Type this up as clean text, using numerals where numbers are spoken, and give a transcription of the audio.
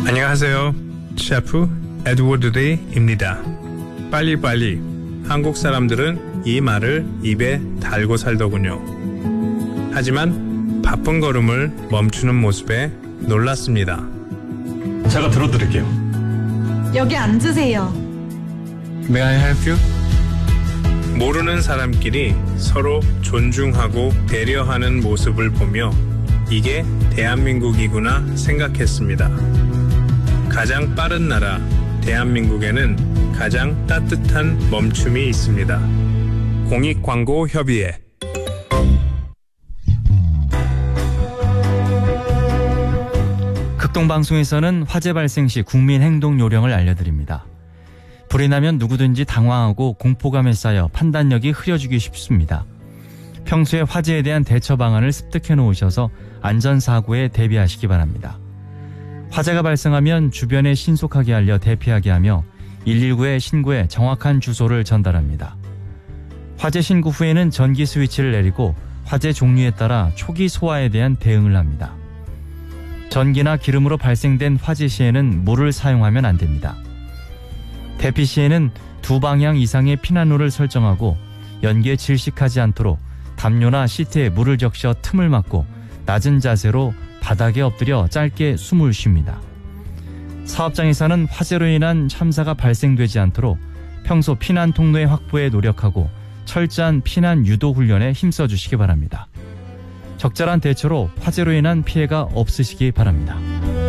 안녕하세요. 셰프 에드워드 리입니다. 빨리빨리. 한국 사람들은 이 말을 입에 달고 살더군요. 하지만 바쁜 걸음을 멈추는 모습에 놀랐습니다. 제가 들어드릴게요. 여기 앉으세요. May I help you? 모르는 사람끼리 서로 존중하고 배려하는 모습을 보며 이게 대한민국이구나 생각했습니다. 가장 빠른 나라 대한민국에는 가장 따뜻한 멈춤이 있습니다. 공익광고협의회. 극동방송에서는 화재 발생 시 국민 행동 요령을 알려드립니다. 불이 나면 누구든지 당황하고 공포감에 쌓여 판단력이 흐려지기 쉽습니다. 평소에 화재에 대한 대처 방안을 습득해 놓으셔서 안전사고에 대비하시기 바랍니다. 화재가 발생하면 주변에 신속하게 알려 대피하게 하며 119에 신고해 정확한 주소를 전달합니다. 화재 신고 후에는 전기 스위치를 내리고 화재 종류에 따라 초기 소화에 대한 대응을 합니다. 전기나 기름으로 발생된 화재 시에는 물을 사용하면 안 됩니다. 대피 시에는 두 방향 이상의 피난로를 설정하고 연기에 질식하지 않도록 담요나 시트에 물을 적셔 틈을 막고 낮은 자세로 바닥에 엎드려 짧게 숨을 쉽니다. 사업장에서는 화재로 인한 참사가 발생되지 않도록 평소 피난 통로의 확보에 노력하고 철저한 피난 유도 훈련에 힘써주시기 바랍니다. 적절한 대처로 화재로 인한 피해가 없으시기 바랍니다.